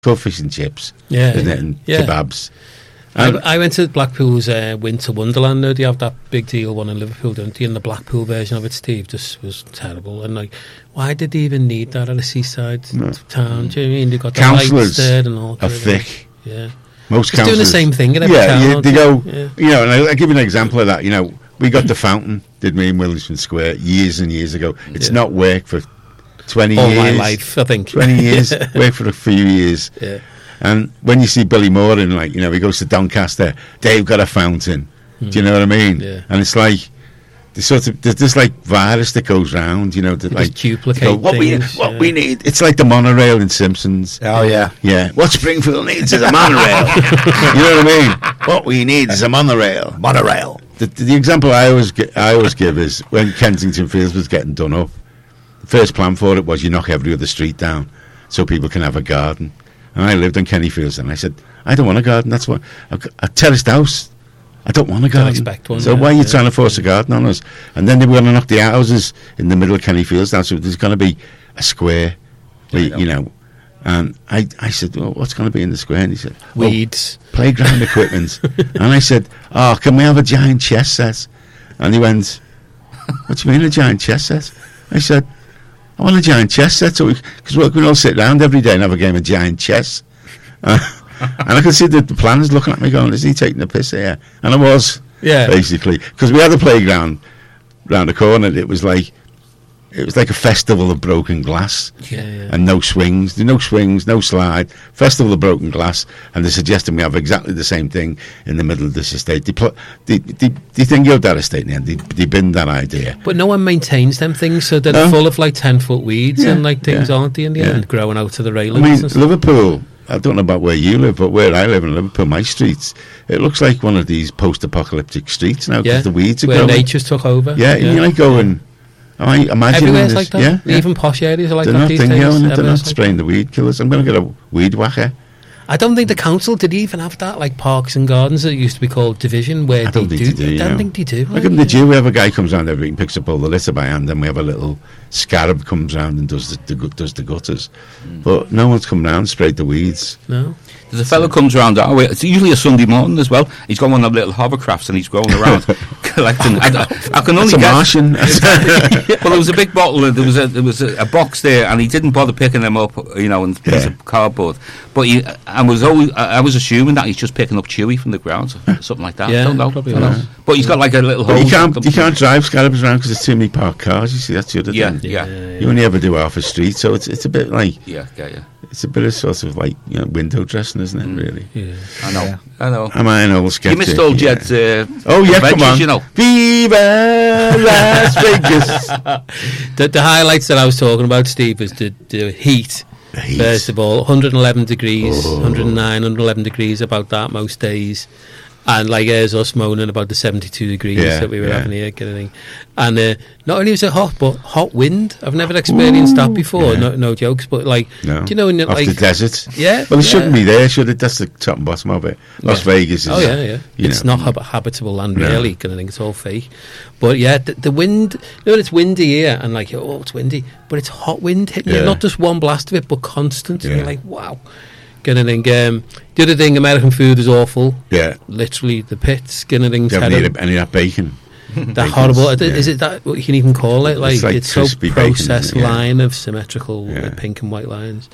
called fish and chips, Yeah, isn't it? And kebabs. I went to Blackpool's Winter Wonderland. Now they have that big deal one in Liverpool, don't they? And the Blackpool version of it, Steve, just was terrible. And like, why did they even need that at a seaside town? Do you know what I mean? They got the lights there and all. Are thick. Yeah. Most just councillors doing the same thing in every town. They go. Yeah. You know, and I'll give you an example of that. You know, we got the fountain, did we, in Willesden Square years and years ago. It's not worked for 20 all years. my life, I think. 20 years. Worked for a few years. Yeah. And when you see Billy Moore in, like, you know, he goes to Doncaster, they've got a fountain. Do you know what I mean? Yeah. And it's like, there's this like virus that goes round, you know, that like duplicate what we need. It's like the monorail in Simpsons. Oh yeah, yeah. What Springfield needs is a monorail. You know what I mean? What we need is a monorail. Monorail. The example I always give is when Kensington Fields was getting done up. The first plan for it was you knock every other street down so people can have a garden. And I lived on Kenny Fields, and I said, I don't want a garden. That's what a terraced house. I don't want a garden. Don't expect one. So why are you trying to force a garden on us? And then they were going to knock the houses in the middle of Kenny Fields down. So there's going to be a square, you know. And I said, well, what's going to be in the square? And he said, weeds, playground equipment. And I said, oh, can we have a giant chess set? And he went, what do you mean a giant chess set? I said, I want a giant chess set, because we can all sit around every day and have a game of giant chess. And I could see the planners looking at me going, is he taking the piss here? And I was, basically, because we had a playground round the corner. It was like a festival of broken glass, and no swings, no slide. Festival of broken glass, and they're suggesting we have exactly the same thing in the middle of this estate. They think you're that estate now. They bin that idea. But no one maintains them things, so they're full of like 10-foot weeds and like things, aren't they? In the end, growing out to the railings. I mean, Liverpool. I don't know about where you live, but where I live in Liverpool, my streets, it looks like one of these post-apocalyptic streets now because the weeds are where growing. nature's took over. Yeah, and you're like going. I imagine everywhere's like that. Yeah. Even posh areas are like that these days. They're not spraying the weed killers. I'm going to get a weed whacker. I don't think the council did even have that, like Parks and Gardens that used to be called Division, where I don't think they do. Like in the Jew, we have a guy comes round every week and picks up all the litter by hand, and we have a little scarab comes round and does the gutters. But no one's come round, sprayed the weeds. No. There's a fellow comes around our way. It's usually a Sunday morning as well. He's got one of the little hovercrafts and he's going around collecting. I can only guess. Martian. Well, there was a big bottle. And there was a box there, and he didn't bother picking them up, you know, and piece of cardboard. But I was assuming that he's just picking up chewy from the ground, something like that. Yeah, I don't know. Probably But he's got like a little hole. You can't drive scarabs around because there's too many parked cars. You see, that's the other thing. Yeah. You only ever do half a street, so it's a bit like it's a bit of sort of like, you know, window dressing, isn't it? Really? Yeah. I know. Am I an old skeptic? You missed old Jed's come on. You know. Viva Las Vegas. The highlights that I was talking about, Steve, was the heat. First of all, 111 degrees, 109, 111 degrees, about that most days. And like there's us moaning about the 72 degrees that we were having here, kind of thing. And not only was it hot, but hot wind. I've never experienced that before. No jokes, but like, do you know, when off like the desert? Yeah. Well, it shouldn't be there, should it? That's the top and bottom of it. Las Vegas is. It's not habitable land, really. Kind of thing. It's all fake. But yeah, the wind. You know, it's windy here, and like, it's windy, but it's hot wind hitting you. Not just one blast of it, but constant. And you're like, wow. Kind of thing. The other thing, American food is awful. Yeah, literally the pits. Kind of thing. Do you ever any of that bacon? That horrible. Is it that what you can even call it? Like it's so processed bacon, line of symmetrical pink and white lines.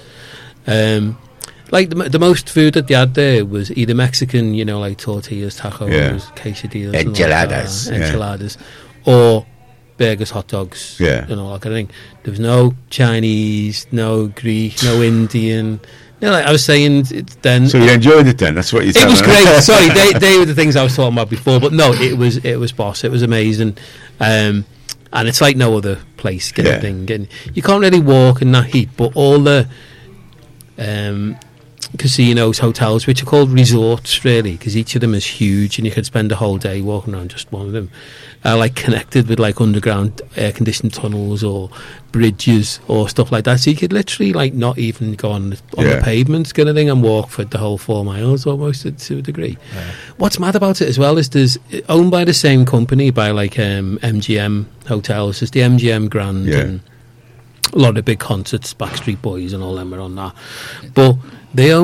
Like the most food that they had there was either Mexican, you know, like tortillas, tacos, quesadillas, enchiladas, or burgers, hot dogs, and all that kind of thing. There was no Chinese, no Greek, no Indian. You know, like I was saying then. So you enjoyed it then? That's what you said. It was great. Sorry, they were the things I was talking about before, but no, it was boss. It was amazing, and it's like no other place. Kind of thing. And you can't really walk in that heat, but all the casinos, hotels, which are called resorts, really, because each of them is huge, and you could spend a whole day walking around just one of them. Like connected with like underground air-conditioned tunnels or bridges or stuff like that, so you could literally like not even go on the pavements kind of thing and walk for the whole 4 miles almost to a degree. What's mad about it as well is there's owned by the same company, by like MGM hotels. There's the MGM Grand and a lot of big concerts, Backstreet Boys and all them are on that, but they own